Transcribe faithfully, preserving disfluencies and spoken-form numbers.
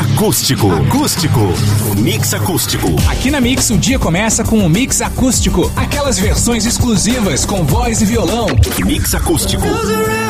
Acústico. Acústico. Mix acústico. Aqui na Mix o dia começa com o Mix acústico. Aquelas versões exclusivas com voz e violão. Mix acústico.